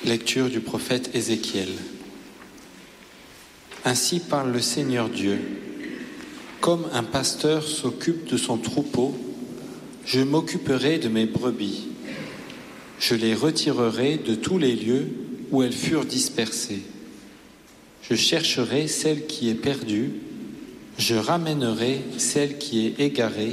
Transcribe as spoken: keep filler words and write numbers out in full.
Lecture du prophète Ézéchiel. Ainsi parle le Seigneur Dieu. Comme un pasteur s'occupe de son troupeau, je m'occuperai de mes brebis. Je les retirerai de tous les lieux où elles furent dispersées. Je chercherai celle qui est perdue, je ramènerai celle qui est égarée